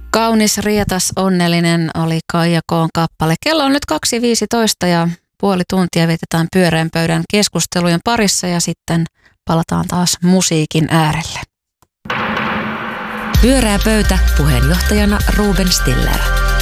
Kaunis, rietas, onnellinen oli Kaija K:n kappale. Kello on nyt 2.15 ja puoli tuntia vietetään pyöreän pöydän keskustelujen parissa ja sitten palataan taas musiikin äärelle. Pyöreä pöytä, puheenjohtajana Ruben Stiller.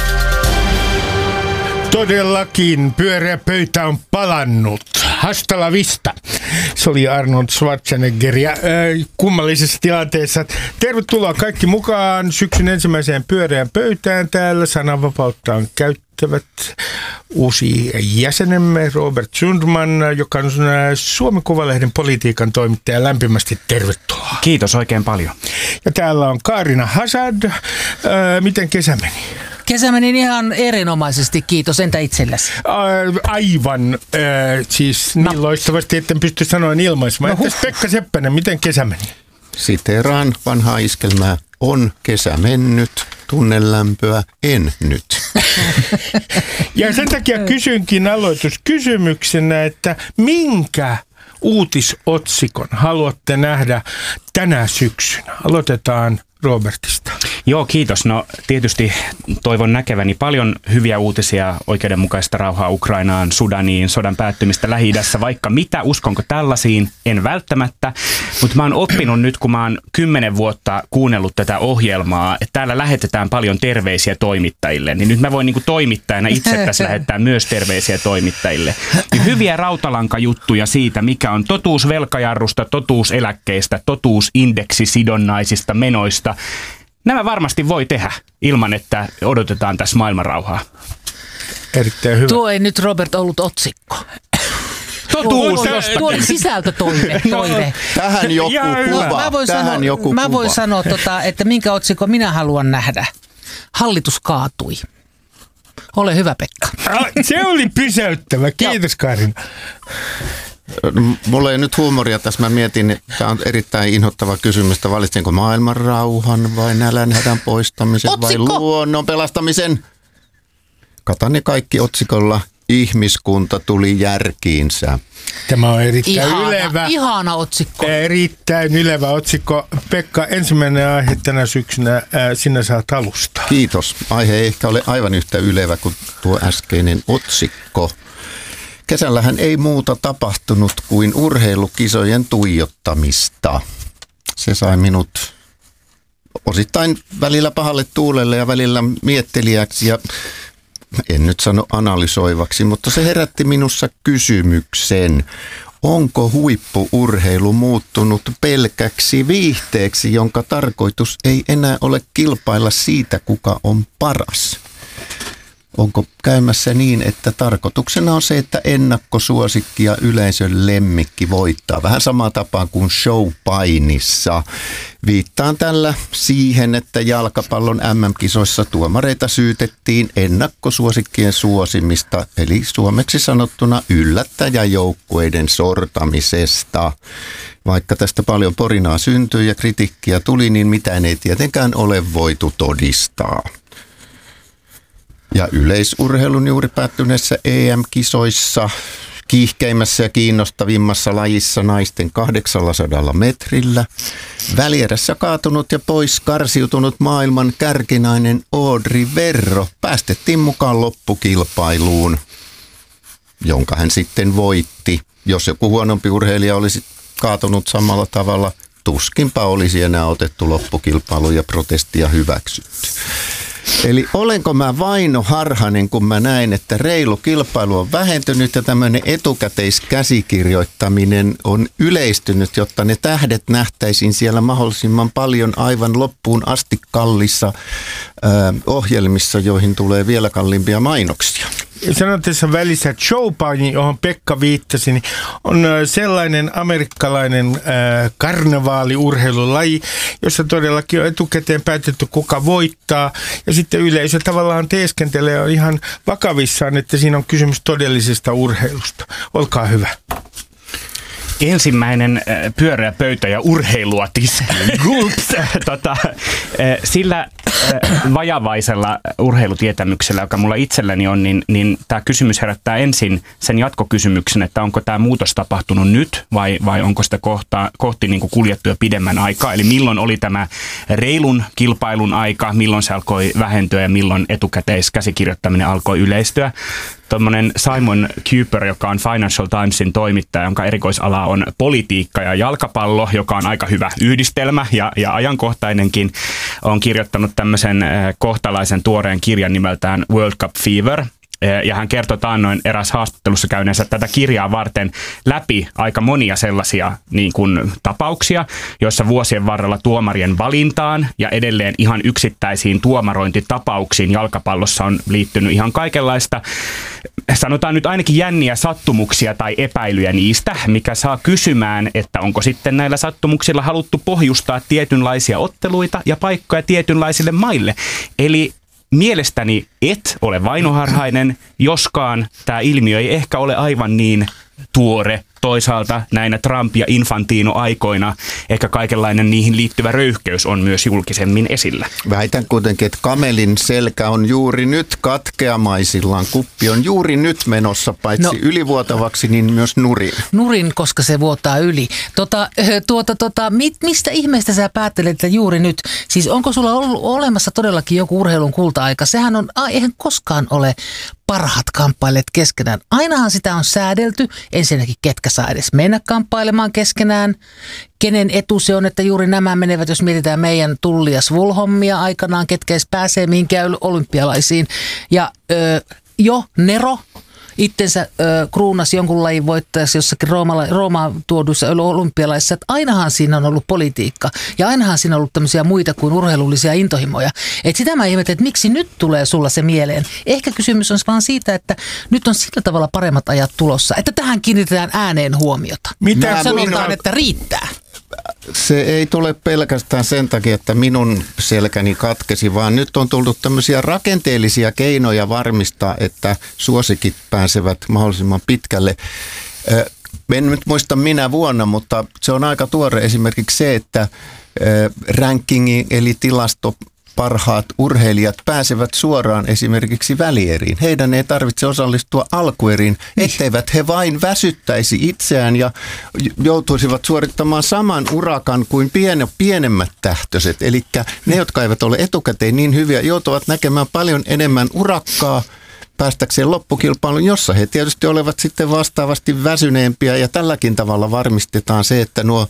Todellakin pyöreä pöytä on palannut. Hasta la vista. Se oli Arnold Schwarzeneggeria kummallisessa tilanteessa. Tervetuloa kaikki mukaan syksyn ensimmäiseen pyöreään pöytään täällä. Sananvapautta on käyttävät uusi jäsenemme Robert Sundman, joka on Suomen Kuvalehden politiikan toimittaja. Lämpimästi tervetuloa. Kiitos oikein paljon. Ja täällä on Kaarina Hazard. Miten kesä meni? Kesä meni ihan erinomaisesti, kiitos. Entä itsellesi? Aivan, siis niin loistavasti, etten pysty sanoa ilmaisemaan. Entäs Pekka Seppänen, miten kesä meni? Siteeraan vanhaa iskelmää. On kesä mennyt, tunnelämpöä en nyt. Ja sen takia kysynkin aloituskysymyksenä, että minkä uutisotsikon haluatte nähdä tänä syksynä? Aloitetaan Robertista. Joo, kiitos. No tietysti toivon näkeväni paljon hyviä uutisia oikeudenmukaista rauhaa Ukrainaan, Sudaniin, sodan päättymistä Lähi-idässä, vaikka mitä, uskonko tällaisiin, en välttämättä. Mutta mä oon oppinut nyt, kun mä oon 10 vuotta kuunnellut tätä ohjelmaa, että täällä lähetetään paljon terveisiä toimittajille, niin nyt mä voin niinku toimittajana itse tässä lähettää myös terveisiä toimittajille. Niin hyviä rautalankajuttuja siitä, mikä on totuus velkajarrusta, totuus eläkkeistä, totuus indeksisidonnaisista menoista. Nämä varmasti voi tehdä ilman, että odotetaan tässä maailmanrauhaa. Erittäin hyvä. Tuo ei nyt, Robert, ollut otsikko. Totuus! Tuo oli sisältötoive. Tähän joku kuva. Mä voin sanoa, että minkä otsikko minä haluan nähdä. Hallitus kaatui. Ole hyvä, Pekka. Se oli pysäyttävä. Kiitos, Kaarina. Mulla ei nyt huumoria tässä. Mä mietin, että tämä on erittäin inhottava kysymys, että valitsinko maailman rauhan vai nälänhädän poistamisen vai luonnon pelastamisen. Katan ne kaikki otsikolla. Ihmiskunta tuli järkiinsä. Tämä on erittäin ylevä. Ihana otsikko. Erittäin ylevä otsikko. Pekka, ensimmäinen aihe tänä syksynä. Sinä saat alustaa. Kiitos. Aihe ei ehkä ole aivan yhtä ylevä kuin tuo äskeinen otsikko. Kesällähän ei muuta tapahtunut kuin urheilukisojen tuijottamista. Se sai minut osittain välillä pahalle tuulelle ja välillä miettelijäksi ja en nyt sano analysoivaksi, mutta se herätti minussa kysymyksen. Onko huippu-urheilu muuttunut pelkäksi viihteeksi, jonka tarkoitus ei enää ole kilpailla siitä, kuka on paras? Onko käymässä niin, että tarkoituksena on se, että ennakkosuosikki ja yleisön lemmikki voittaa? Vähän samaa tapaa kuin showpainissa. Viittaan tällä siihen, että jalkapallon MM-kisoissa tuomareita syytettiin ennakkosuosikkien suosimista, eli suomeksi sanottuna yllättäjäjoukkueiden sortamisesta. Vaikka tästä paljon porinaa syntyi ja kritiikkiä tuli, niin mitään ei tietenkään ole voitu todistaa. Ja yleisurheilun juuri päättyneessä EM-kisoissa, kiihkeimmässä ja kiinnostavimmassa lajissa naisten 800 metrillä, välierässä kaatunut ja pois karsiutunut maailman kärkinainen Audrey Verro päästettiin mukaan loppukilpailuun, jonka hän sitten voitti. Jos joku huonompi urheilija olisi kaatunut samalla tavalla, tuskinpa olisi enää otettu loppukilpailu ja protestia hyväksytty. Eli olenko mä Vaino Harhanen, kun mä näen, että reilu kilpailu on vähentynyt ja tämmöinen etukäteiskäsikirjoittaminen on yleistynyt, jotta ne tähdet nähtäisiin siellä mahdollisimman paljon aivan loppuun asti kallissa ohjelmissa, joihin tulee vielä kalliimpia mainoksia. Sanon tässä välissä, että showpaini, johon Pekka viittasi, niin on sellainen amerikkalainen karnevaaliurheilulaji, jossa todellakin on etukäteen päätetty, kuka voittaa. Ja sitten yleisö tavallaan teeskentelee ihan vakavissaan, että siinä on kysymys todellisesta urheilusta. Olkaa hyvä. Ensimmäinen pyöreä pöytä ja urheilua tiskin. Sillä vajavaisella urheilutietämyksellä, joka mulla itselläni on, niin tämä kysymys herättää ensin sen jatkokysymyksen, että onko tämä muutos tapahtunut nyt vai onko sitä kohti niin kuin kuljettu jo pidemmän aikaa. Eli milloin oli tämä reilun kilpailun aika, milloin se alkoi vähentyä ja milloin etukäteiskäsikirjoittaminen alkoi yleistyä. Tuommoinen Simon Kuper, joka on Financial Timesin toimittaja, jonka erikoisala on politiikka ja jalkapallo, joka on aika hyvä yhdistelmä ja ajankohtainenkin, on kirjoittanut tämmöisen kohtalaisen tuoreen kirjan nimeltään World Cup Fever. Ja hän kertoi taannoin eräs haastattelussa käyneensä tätä kirjaa varten läpi aika monia sellaisia niin kuin tapauksia, joissa vuosien varrella tuomarien valintaan ja edelleen ihan yksittäisiin tuomarointitapauksiin jalkapallossa on liittynyt ihan kaikenlaista, sanotaan nyt ainakin jänniä sattumuksia tai epäilyjä niistä, mikä saa kysymään, että onko sitten näillä sattumuksilla haluttu pohjustaa tietynlaisia otteluita ja paikkoja tietynlaisille maille. Eli mielestäni et ole vainoharhainen, joskaan tämä ilmiö ei ehkä ole aivan niin tuore. Toisaalta näinä Trump- ja Infantino-aikoina ehkä kaikenlainen niihin liittyvä röyhkeys on myös julkisemmin esillä. Väitän kuitenkin, että kamelin selkä on juuri nyt katkeamaisillaan. Kuppi on juuri nyt menossa paitsi ylivuotavaksi, niin myös nurin. Nurin, koska se vuotaa yli. Mistä ihmeestä sä päättelet, että juuri nyt? Siis onko sulla ollut olemassa todellakin joku urheilun kulta-aika? Sehän on, eihän koskaan ole parhaat kamppailijat keskenään. Ainahan sitä on säädelty. Ensinnäkin ketkä saa edes mennä kamppailemaan keskenään. Kenen etu se on, että juuri nämä menevät, jos mietitään meidän Tulli- ja Svul-hommia aikanaan, ketkä edes pääsee mihinkään olympialaisiin. Ja Nero itsensä kruunasi jonkun lajin voittajaksi jossakin Roomaan tuoduissa olympialaisissa, että ainahan siinä on ollut politiikka ja ainahan siinä on ollut tämmöisiä muita kuin urheilullisia intohimoja. Että sitä mä ihmettelen, että miksi nyt tulee sulla se mieleen. Ehkä kysymys on vaan siitä, että nyt on sillä tavalla paremmat ajat tulossa, että tähän kiinnitetään ääneen huomiota. Mitä sanotaan, että riittää? Se ei tule pelkästään sen takia, että minun selkäni katkesi, vaan nyt on tullut tämmöisiä rakenteellisia keinoja varmistaa, että suosikit pääsevät mahdollisimman pitkälle. En nyt muista minä vuonna, mutta se on aika tuore esimerkiksi se, että rankingi eli tilasto parhaat urheilijat pääsevät suoraan esimerkiksi välieriin. Heidän ei tarvitse osallistua alkueriin, etteivät he vain väsyttäisi itseään ja joutuisivat suorittamaan saman urakan kuin pienemmät tähtöiset. Eli ne, jotka eivät ole etukäteen niin hyviä, joutuvat näkemään paljon enemmän urakkaa päästäkseen loppukilpailuun, jossa he tietysti olevat sitten vastaavasti väsyneempiä ja tälläkin tavalla varmistetaan se, että nuo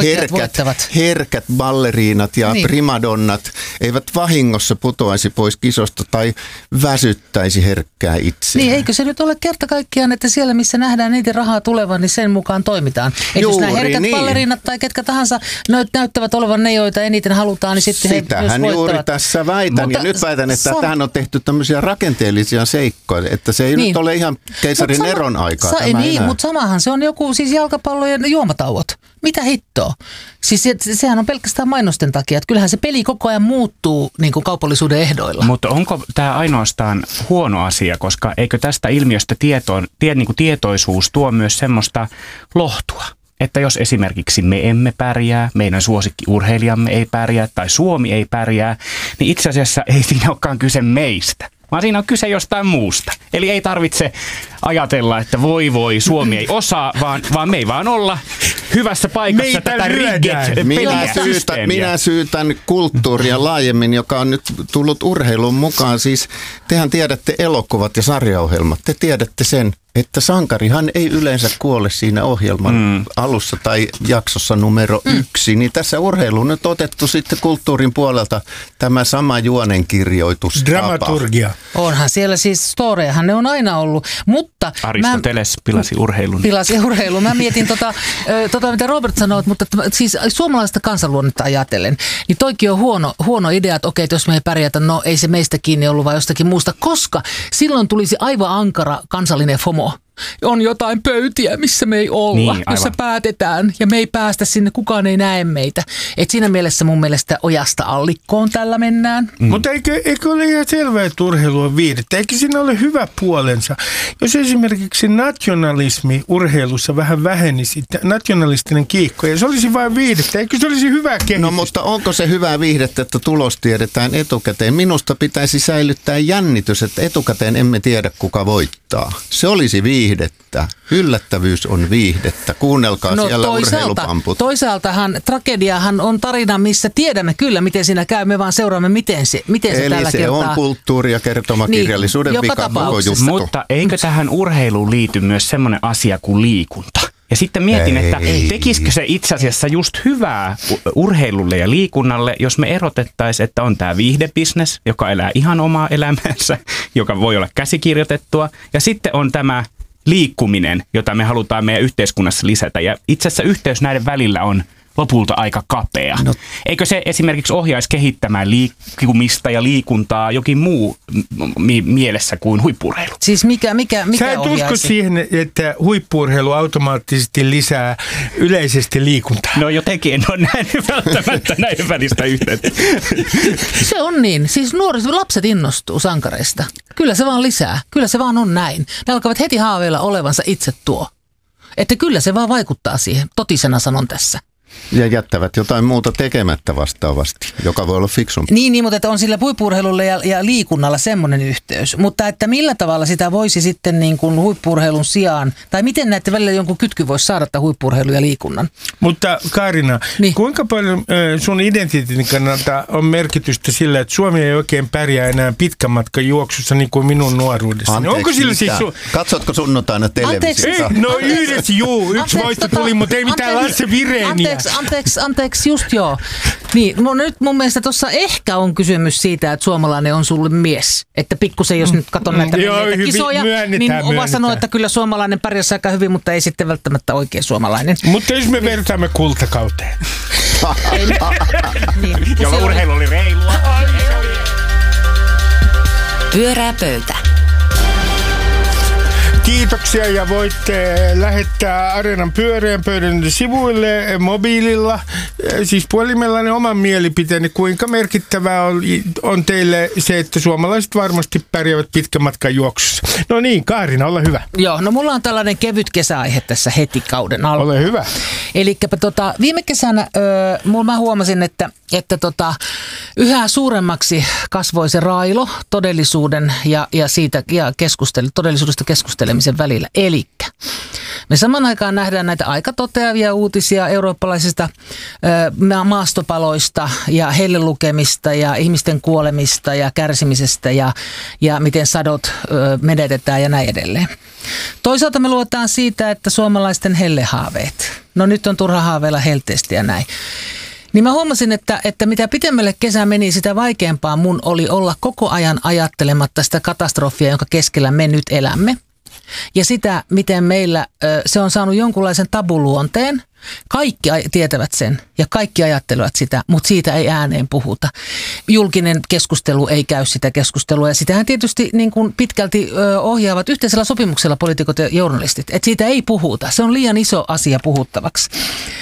herkät balleriinat ja primadonnat eivät vahingossa putoaisi pois kisosta tai väsyttäisi herkkää itseään. Niin, eikö se nyt ole kerta kaikkiaan, että siellä missä nähdään niitä rahaa tulevan, niin sen mukaan toimitaan. Että jos nämä herkät balleriinat tai ketkä tahansa näyttävät olevan ne, joita eniten halutaan, niin sitten he myös voittavat. Sitähän juuri tässä väitän ja nyt väitän, että tähän on tehty tämmöisiä rakenteellisia seikkoja. Että se ei nyt ole ihan keisarin Neron aikaa. Mutta samahan se on joku siis jalkapallojen juomatauot. Mitä hittoa? Siis sehän on pelkästään mainosten takia. Että kyllähän se peli koko ajan muuttuu niin kuin kaupallisuuden ehdoilla. Mutta onko tämä ainoastaan huono asia, koska eikö tästä ilmiöstä tietoisuus tuo myös semmoista lohtua? Että jos esimerkiksi me emme pärjää, meidän suosikkiurheilijamme ei pärjää tai Suomi ei pärjää, niin itse asiassa ei siinä olekaan kyse meistä. Vaan siinä on kyse jostain muusta. Eli ei tarvitse ajatella, että voi, Suomi ei osaa, vaan me ei vaan olla hyvässä paikassa tätä riget-peliä. Minä syytän kulttuuria laajemmin, joka on nyt tullut urheilun mukaan. Siis tehän tiedätte elokuvat ja sarjaohjelmat. Te tiedätte sen, että sankarihan ei yleensä kuole siinä ohjelman alussa tai jaksossa numero 1. Niin tässä urheiluun on nyt otettu sitten kulttuurin puolelta tämä sama juonenkirjoitus. Dramaturgia. Onhan siellä siis storejahan ne on aina ollut, mutta Aristoteles pilasi urheilun. Pilasi urheilun. Mä mietin mitä Robert sanoi, mutta siis suomalaista kansanluonnetta ajatellen, niin toikin on huono idea, että okei, että jos me ei pärjätä, ei se meistä kiinni ollut vai jostakin muusta, koska silloin tulisi aivan ankara kansallinen FOMO. on jotain pöytiä, missä me ei olla, Niin, jossa aivan. päätetään ja me ei päästä sinne, kukaan ei näe meitä. Et siinä mielessä mun mielestä ojasta allikkoon tällä mennään. Mutta eikö ole ihan selvää, että urheilu on viihdettä? Eikö siinä ole hyvä puolensa? Jos esimerkiksi nationalismi urheilussa vähän vähenisi, nationalistinen kiihko, ja se olisi vain viihdettä, eikö se olisi hyvä kehitys? No mutta onko se hyvää viihdettä, että tulos tiedetään etukäteen? Minusta pitäisi säilyttää jännitys, että etukäteen emme tiedä, kuka voittaa. Se olisi viihdettä. Yllättävyys on viihdettä. Kuunnelkaa siellä urheilupamput. Toisaaltahan tragediahan on tarina, missä tiedämme kyllä, miten siinä käy, me vaan seuraamme, miten se Eli tällä se kertaa. on kulttuuri- ja kertomakirjallisuuden Niin, joka vika koko tapauksessa. juttu. Mutta eikö tähän urheiluun liity myös semmoinen asia kuin liikunta? Ja sitten mietin, että tekisikö se itse asiassa just hyvää urheilulle ja liikunnalle, jos me erotettaisiin, että on tämä viihdebisnes, joka elää ihan omaa elämäänsä, joka voi olla käsikirjoitettua, ja sitten on tämä liikkuminen, jota me halutaan meidän yhteiskunnassa lisätä. Ja itse asiassa yhteys näiden välillä on lopulta aika kapea. No. Eikö se esimerkiksi ohjaisi kehittämään liikkumista ja liikuntaa jokin muu mielessä kuin huippu-urheilu? Siis mikä Sä et usko ohjaisi? siihen, että huippu-urheilu automaattisesti lisää yleisesti liikuntaa. No jotenkin en ole nähnyt välttämättä näiden välistä yhteyttä. Se on niin. Siis lapset innostuu sankareista. Kyllä se vaan lisää. Kyllä se vaan on näin. Ne alkavat heti haaveilla olevansa itse tuo. Että kyllä se vaan vaikuttaa siihen. Totisena sanon tässä. Ja jättävät jotain muuta tekemättä vastaavasti, joka voi olla fiksumpi. Niin, mutta että on sillä huippu-urheilulla ja liikunnalla semmoinen yhteys. Mutta että millä tavalla sitä voisi sitten niin kuin huippu-urheilun sijaan, tai miten näette välillä jonkun kytky voisi saada huippu-urheilun ja liikunnan? Mutta Kaarina, Niin. kuinka paljon sun identiteetin kannalta on merkitystä sillä, että Suomi ei oikein pärjää enää pitkän matkan juoksussa niin kuin minun nuoruudessani? Onko sillä siis Katsotko sunnuntaina televisiota? Ei, no yhdessä yksi voitto tuli, mutta ei mitään Lasse Vireeniä. Anteeksi, just joo. Niin, nyt mun mielestä tuossa ehkä on kysymys siitä, että suomalainen on sulle mies. Että pikkusen, jos nyt katson näitä menneitä kisoja, niin Ova sanoo, että kyllä suomalainen pärjäsi aika hyvin, mutta ei sitten välttämättä oikein suomalainen. Mutta jos me vertaamme kultakauteen. Niin. Jolla urheilu oli reilua. Pyörää pöytä. Kiitoksia ja voitte lähettää Areenan pyöreän pöydän sivuille mobiililla, siis puhelimellanne oman mielipiteenne, kuinka merkittävää on teille se, että suomalaiset varmasti pärjäävät pitkän matkan juoksussa. No niin, Kaarina, ole hyvä. Joo, no mulla on tällainen kevyt kesäaihe tässä heti kauden alla. Ole hyvä. Elikkä viime kesänä mä huomasin, että yhä suuremmaksi kasvoi se railo todellisuuden ja siitä todellisuudesta keskustelemisen välillä. Elikkä me saman aikaan nähdään näitä aika toteavia uutisia eurooppalaisista maastopaloista ja hellelukemista ja ihmisten kuolemista ja kärsimisestä ja miten sadot menetetään ja näin edelleen. Toisaalta me luotaan siitä, että suomalaisten hellehaaveet. No nyt on turha haaveilla helteesti ja näin. Niin mä huomasin, että mitä pitemmälle kesä meni, sitä vaikeampaa mun oli olla koko ajan ajattelematta sitä katastrofia, jonka keskellä me nyt elämme. Ja sitä, miten meillä se on saanut jonkunlaisen tabuluonteen. Kaikki tietävät sen ja kaikki ajattelevat sitä, mutta siitä ei ääneen puhuta. Julkinen keskustelu ei käy sitä keskustelua ja sitähän tietysti niin kuin pitkälti ohjaavat yhteisellä sopimuksella poliitikot ja journalistit. Että siitä ei puhuta. Se on liian iso asia puhuttavaksi.